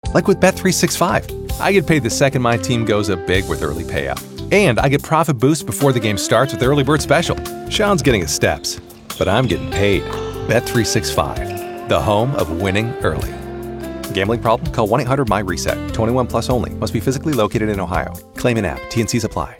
Like with Bet365. I get paid the second my team goes up big with early payout. And I get profit boost before the game starts with Early Bird Special. Sean's getting his steps, but I'm getting paid. Bet365, the home of winning early. Gambling problem? Call 1-800-MY-RESET. 21 plus only. Must be physically located in Ohio. Claim in app. T&Cs apply.